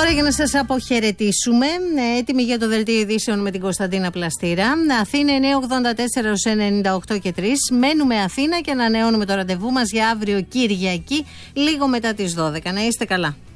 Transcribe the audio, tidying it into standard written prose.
Ώρα για να σας αποχαιρετήσουμε. Έτοιμοι για το δελτίο ειδήσεων με την Κωνσταντίνα Πλαστήρα. Αθήνα 984 ως 98 και 3. Μένουμε Αθήνα και ανανεώνουμε το ραντεβού μας για αύριο Κυριακή, λίγο μετά τις 12. Να είστε καλά.